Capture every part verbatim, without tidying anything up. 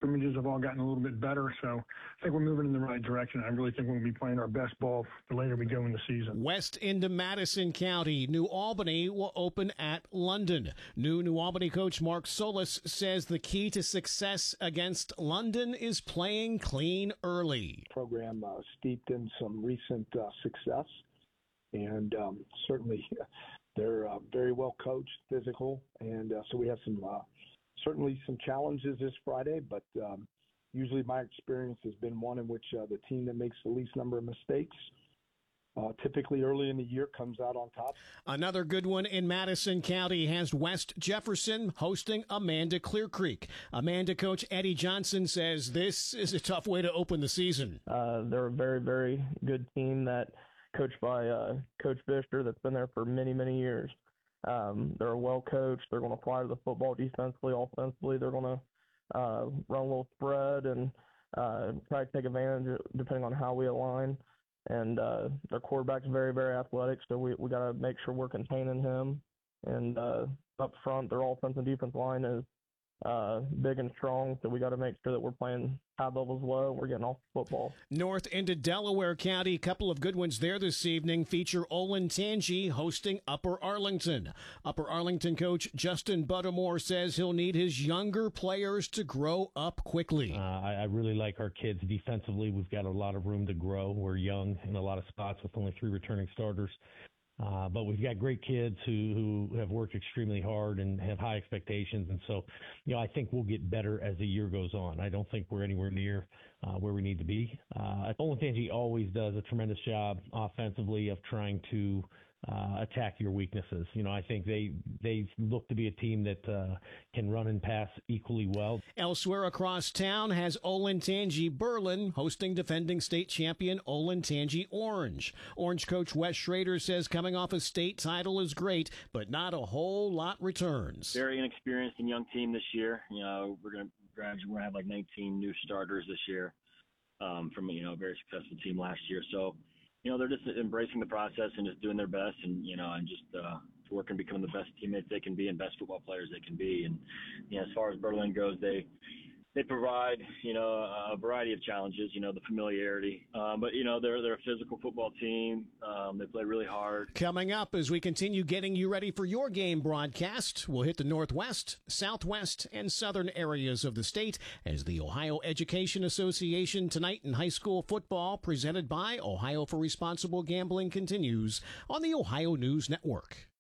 scrimmages have all gotten a little bit better, so I think we're moving in the right direction. I really think we'll be playing our best ball the later we go in the season. West into Madison County. New Albany will open at London. New New Albany coach Mark Solis says the key to success against London is playing clean early. Program uh, steeped in some recent uh, success, and um, certainly they're uh, very well coached, physical, and uh, so we have some uh, certainly some challenges this Friday, but um, usually my experience has been one in which uh, the team that makes the least number of mistakes Uh, typically early in the year comes out on top. Another good one in Madison County has West Jefferson hosting Amanda Clear Creek. Amanda coach Eddie Johnson says this is a tough way to open the season. Uh, they're a very, very good team that coached by uh, Coach Fisher that's been there for many, many years. Um, they're well coached. They're going to fly to the football defensively, offensively. They're going to uh, run a little spread and uh, try to take advantage depending on how we align. And uh, their quarterback's very, very athletic, so we we got to make sure we're containing him. And uh, up front, their offense and defense line is uh, big and strong, so we got to make sure that we're playing high levels low. We're getting off the football. North into Delaware County, a couple of good ones there this evening. Feature Olentangy hosting Upper Arlington. Upper Arlington coach Justin Buttermore says he'll need his younger players to grow up quickly. Uh, I, I really like our kids defensively. We've got a lot of room to grow. We're young in a lot of spots with only three returning starters. Uh, but we've got great kids who, who have worked extremely hard and have high expectations. And so, you know, I think we'll get better as the year goes on. I don't think we're anywhere near uh, where we need to be. Uh, Olentangy always does a tremendous job offensively of trying to uh, attack your weaknesses. You know, I think they they look to be a team that uh, can run and pass equally well. Elsewhere across town has Olentangy Berlin hosting defending state champion Olentangy Orange. Orange coach Wes Schrader says coming off a state title is great, but not a whole lot returns. Very inexperienced and young team this year. You know, we're going to graduate. We're going to have like nineteen new starters this year um, from, you know, a very successful team last year. So, you know, they're just embracing the process and just doing their best and, you know, and just uh, working to become the best teammates they can be and best football players they can be. And, you know, as far as Berlin goes, they they provide, you know, a variety of challenges, you know, the familiarity. Um, but, you know, they're, they're a physical football team. Um, they play really hard. Coming up, as we continue getting you ready for your game broadcast, we'll hit the Northwest, Southwest, and Southern areas of the state as the Ohio Education Association Tonight in High School Football, presented by Ohio for Responsible Gambling, continues on the Ohio News Network.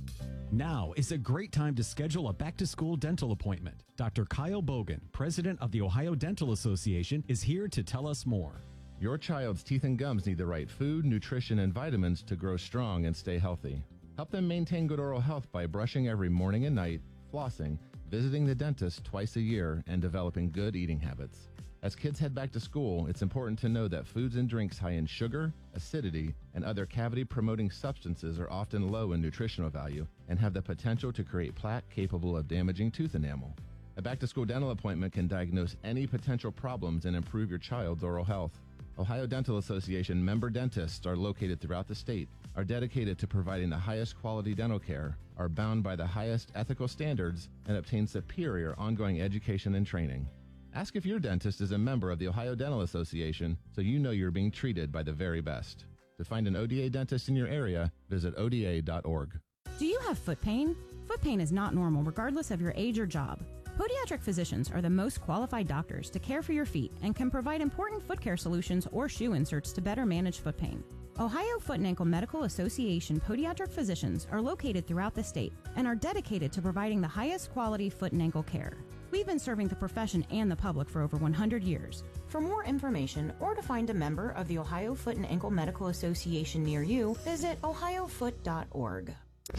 Now is a great time to schedule a back-to-school dental appointment. Doctor Kyle Bogan, president of the Ohio Dental Association, is here to tell us more. Your child's teeth and gums need the right food, nutrition, and vitamins to grow strong and stay healthy. Help them maintain good oral health by brushing every morning and night, flossing, visiting the dentist twice a year, and developing good eating habits. As kids head back to school, it's important to know that foods and drinks high in sugar, acidity, and other cavity-promoting substances are often low in nutritional value and have the potential to create plaque capable of damaging tooth enamel. A back-to-school dental appointment can diagnose any potential problems and improve your child's oral health. Ohio Dental Association member dentists are located throughout the state, are dedicated to providing the highest quality dental care, are bound by the highest ethical standards, and obtain superior ongoing education and training. Ask if your dentist is a member of the Ohio Dental Association so you know you're being treated by the very best. To find an O D A dentist in your area, visit O D A dot org. Do you have foot pain? Foot pain is not normal regardless of your age or job. Podiatric physicians are the most qualified doctors to care for your feet and can provide important foot care solutions or shoe inserts to better manage foot pain. Ohio Foot and Ankle Medical Association podiatric physicians are located throughout the state and are dedicated to providing the highest quality foot and ankle care. We've been serving the profession and the public for over one hundred years. For more information or to find a member of the Ohio Foot and Ankle Medical Association near you, visit ohio foot dot org.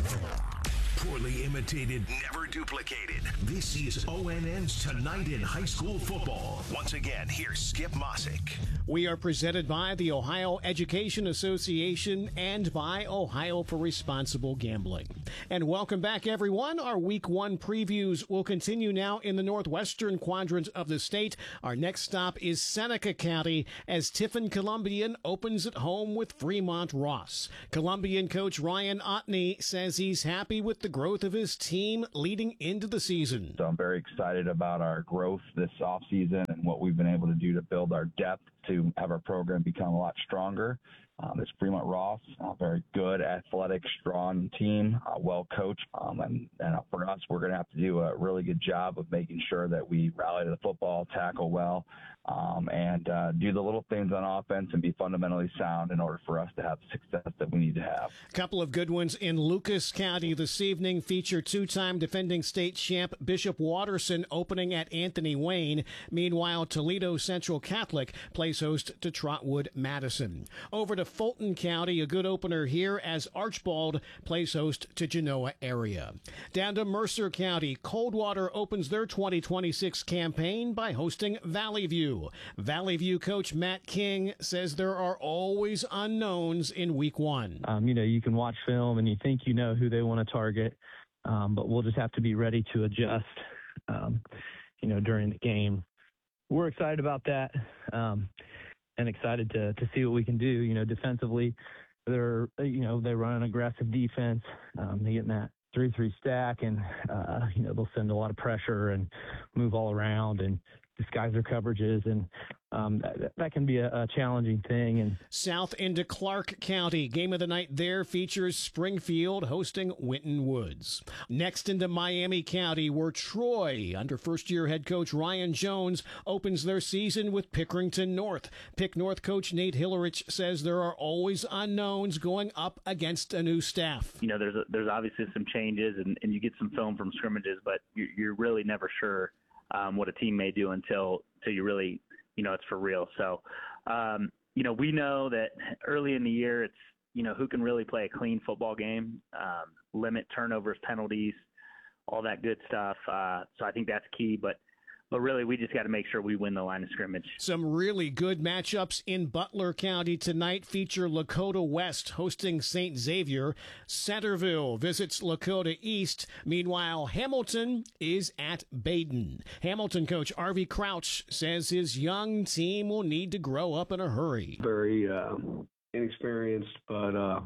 Poorly imitated, never duplicated. This is O N N's Tonight in High School Football. Once again, here's Skip Mossick. We are presented by the Ohio Education Association and by Ohio for Responsible Gambling. And welcome back, everyone. Our Week One previews will continue now in the northwestern quadrant of the state. Our next stop is Seneca County as Tiffin Columbian opens at home with Fremont Ross. Columbian coach Ryan Otney says he's happy with the growth of his team leading into the season. So I'm very excited about our growth this offseason what we've been able to do to build our depth to have our program become a lot stronger. Um, it's Fremont Ross, a very good, athletic, strong team, uh, well coached. Um, and, and for us, we're going to have to do a really good job of making sure that we rally to the football, tackle well, um, and uh, do the little things on offense and be fundamentally sound in order for us to have the success that we need to have. A couple of good ones in Lucas County this evening feature two-time defending state champ Bishop Watterson opening at Anthony Wayne. Meanwhile, Toledo Central Catholic plays host to Trotwood Madison. Over to Fulton County, a good opener here as Archbald plays host to Genoa area. Down to Mercer County, Coldwater opens their twenty twenty-six campaign by hosting Valley View. Valley View coach Matt King says there are always unknowns in week one. Um, you know, you can watch film and you think you know who they want to target, um, but we'll just have to be ready to adjust, um, you know, during the game. We're excited about that. Um, and excited to to see what we can do. You know, defensively, they're, you know, they run an aggressive defense. Um, they get in that three three stack, and, uh, you know, they'll send a lot of pressure and move all around and disguise their coverages, and um, that, that can be a, a challenging thing. And south into Clark County, game of the night there features Springfield hosting Winton Woods. Next into Miami County, where Troy, under first-year head coach Ryan Jones, opens their season with Pickerington North. Pick North coach Nate Hillerich says there are always unknowns going up against a new staff. You know, there's a, there's obviously some changes, and, and you get some film from scrimmages, but you're, you're really never sure Um, what a team may do until until you really, you know, it's for real. So, um, you know, we know that early in the year, it's, you know, who can really play a clean football game, um, limit turnovers, penalties, all that good stuff. Uh, so I think that's key. But But really, we just got to make sure we win the line of scrimmage. Some really good matchups in Butler County tonight feature Lakota West hosting Saint Xavier. Centerville visits Lakota East. Meanwhile, Hamilton is at Baden. Hamilton coach R V Crouch says his young team will need to grow up in a hurry. Very uh, inexperienced, but uh,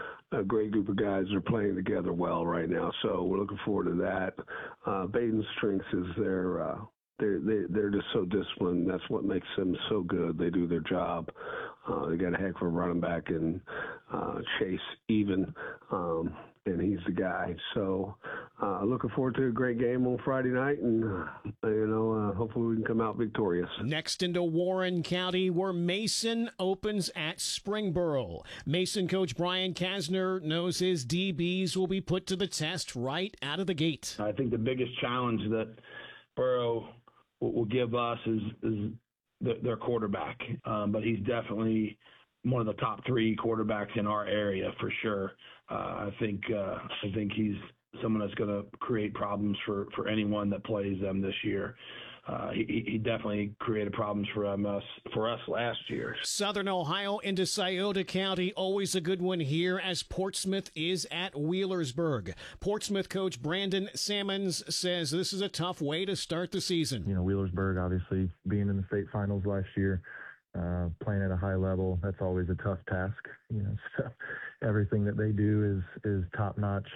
a great group of guys are playing together well right now. So we're looking forward to that. Uh, Baden's strength is their uh, They're, they, they're just so disciplined. That's what makes them so good. They do their job. Uh, they got a heck of a running back in uh, Chase Even, um, and he's the guy. So uh, looking forward to a great game on Friday night, and, uh, you know, uh, hopefully we can come out victorious. Next into Warren County, where Mason opens at Springboro. Mason coach Brian Kasner knows his D Bs will be put to the test right out of the gate. I think the biggest challenge that Burrow will give us is, is the, their quarterback, um, but he's definitely one of the top three quarterbacks in our area for sure. Uh, I think uh, I think he's someone that's going to create problems for, for anyone that plays them this year. Uh, he, he definitely created problems for um, us for us last year. Southern Ohio into Scioto County, always a good one here as Portsmouth is at Wheelersburg. Portsmouth coach Brandon Sammons says this is a tough way to start the season. You know, Wheelersburg obviously being in the state finals last year, uh, playing at a high level, that's always a tough task. You know, so everything that they do is is top notch,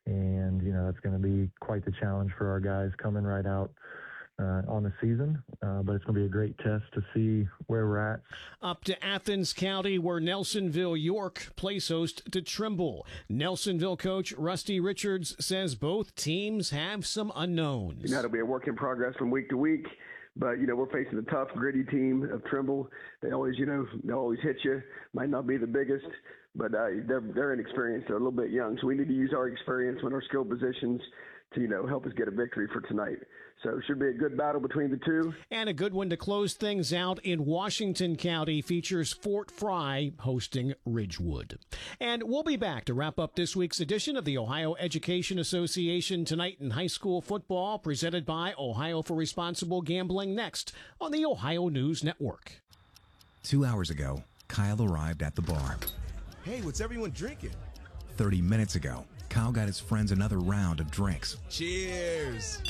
and you know that's going to be quite the challenge for our guys coming right out Uh, on the season, uh, but it's going to be a great test to see where we're at. Up to Athens County, where Nelsonville York plays host to Trimble. Nelsonville coach Rusty Richards says both teams have some unknowns. You know, it'll be a work in progress from week to week, but, you know, we're facing a tough, gritty team of Trimble. They always, you know, they always hit you. Might not be the biggest, but uh, they're, they're inexperienced. They're a little bit young, so we need to use our experience with our skill positions to, you know, help us get a victory for tonight. So it should be a good battle between the two. And a good one to close things out in Washington County features Fort Fry hosting Ridgewood. And we'll be back to wrap up this week's edition of the Ohio Education Association Tonight in High School Football, presented by Ohio for Responsible Gambling, next on the Ohio News Network. Two hours ago, Kyle arrived at the bar. Hey, what's everyone drinking? Thirty minutes ago, Kyle got his friends another round of drinks. Cheers!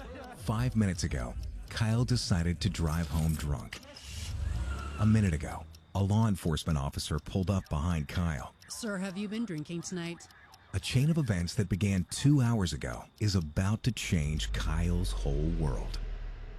Five minutes ago, Kyle decided to drive home drunk. A minute ago, a law enforcement officer pulled up behind Kyle. Sir, have you been drinking tonight? A chain of events that began two hours ago is about to change Kyle's whole world.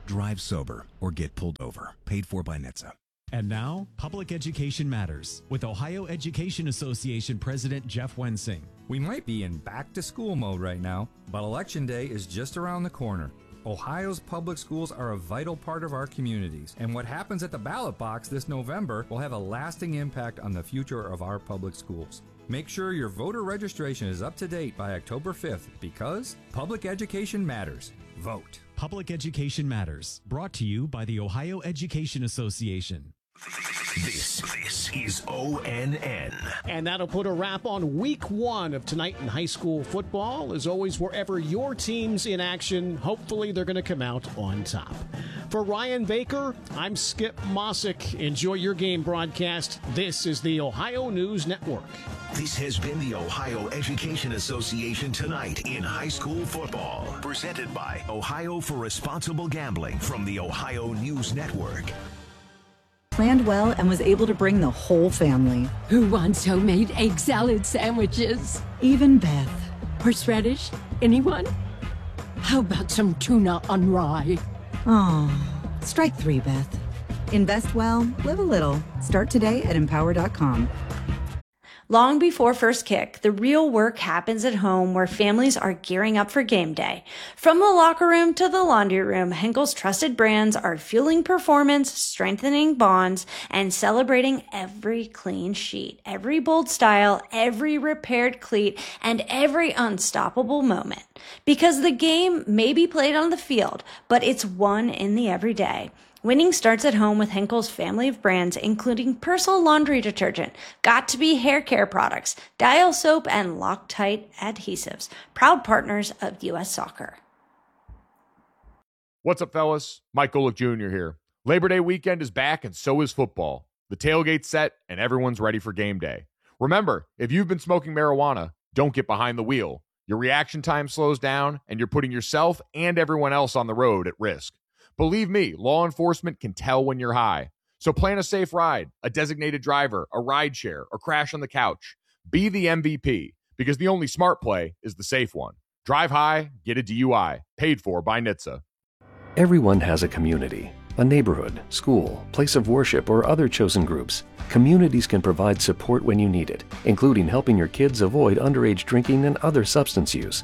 Drive sober or get pulled over. Paid for by N H T S A. And now, Public Education Matters with Ohio Education Association President Jeff Wensing. We might be in back-to-school mode right now, but Election Day is just around the corner. Ohio's public schools are a vital part of our communities, and what happens at the ballot box this November will have a lasting impact on the future of our public schools. Make sure your voter registration is up to date by October fifth because public education matters. Vote. Public Education Matters, brought to you by the Ohio Education Association. This, this is O N N. And that'll put a wrap on week one of tonight in high school football. As always, wherever your team's in action, hopefully they're going to come out on top. For Ryan Baker, I'm Skip Mossick. Enjoy your game broadcast. This is the Ohio News Network. This has been the Ohio Education Association Tonight in High School Football. Presented by Ohio for Responsible Gambling from the Ohio News Network. Planned well and was able to bring the whole family. Who wants homemade egg salad sandwiches? Even Beth. Horseradish? Anyone? How about some tuna on rye? Oh, strike three, Beth. Invest well, live a little. Start today at empower dot com. Long before first kick, the real work happens at home where families are gearing up for game day. From the locker room to the laundry room, Henkel's trusted brands are fueling performance, strengthening bonds, and celebrating every clean sheet, every bold style, every repaired cleat, and every unstoppable moment. Because the game may be played on the field, but it's won in the everyday. Winning starts at home with Henkel's family of brands, including Persil laundry detergent, Got2b hair care products, Dial soap, and Loctite adhesives. Proud partners of U S Soccer. What's up, fellas? Mike Golick Junior here. Labor Day weekend is back, and so is football. The tailgate's set, and everyone's ready for game day. Remember, if you've been smoking marijuana, don't get behind the wheel. Your reaction time slows down, and you're putting yourself and everyone else on the road at risk. Believe me, law enforcement can tell when you're high. So plan a safe ride, a designated driver, a ride share, or crash on the couch. Be the M V P, because the only smart play is the safe one. Drive high, get a D U I. Paid for by N H T S A. Everyone has a community, a neighborhood, school, place of worship, or other chosen groups. Communities can provide support when you need it, including helping your kids avoid underage drinking and other substance use.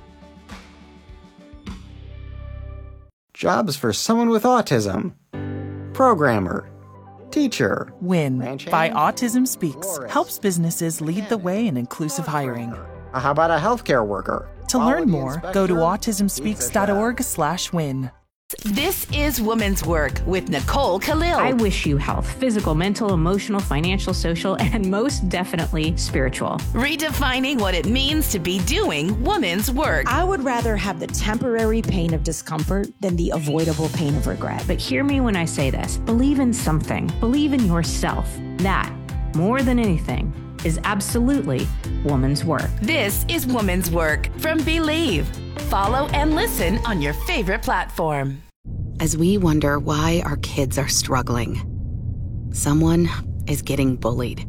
Jobs for someone with autism. Programmer. Teacher. WIN by Autism Speaks Florist. helps businesses lead the way in inclusive hiring. How about a healthcare worker? To learn more, go to autism speaks dot org slash win. This is Women's Work with Nicole Khalil. I wish you health, physical, mental, emotional, financial, social, and most definitely spiritual. Redefining what it means to be doing women's work. I would rather have the temporary pain of discomfort than the avoidable pain of regret. But hear me when I say this. Believe in something. Believe in yourself. That, more than anything, is absolutely woman's work. This is Women's Work from Believe. Follow and listen on your favorite platform. As we wonder why our kids are struggling, someone is getting bullied.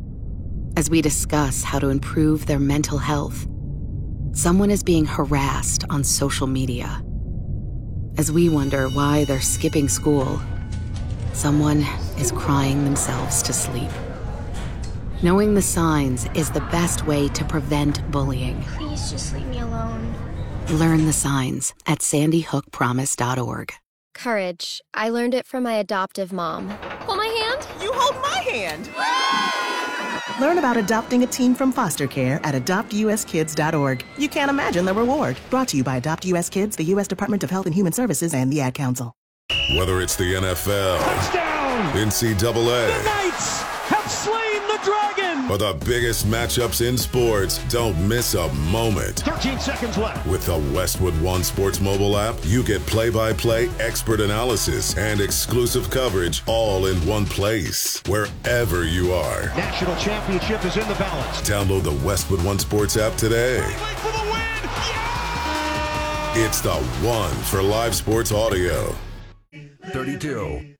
As we discuss how to improve their mental health, someone is being harassed on social media. As we wonder why they're skipping school, someone is crying themselves to sleep. Knowing the signs is the best way to prevent bullying. Please just leave me alone. Learn the signs at sandy hook promise dot org. Courage. I learned it from my adoptive mom. Hold my hand. You hold my hand. Learn about adopting a teen from foster care at adopt u s kids dot org. You can't imagine the reward. Brought to you by Adopt U S Kids, the U S Department of Health and Human Services, and the Ad Council. Whether it's the N F L, touchdown, N C double A, the Knights have slain the dragon, or the biggest matchups in sports, don't miss a moment. thirteen seconds left. With the Westwood One Sports mobile app, you get play-by-play, expert analysis, and exclusive coverage all in one place, wherever you are. National championship is in the balance. Download the Westwood One Sports app today. For the win. Yeah! It's the one for live sports audio. thirty-two.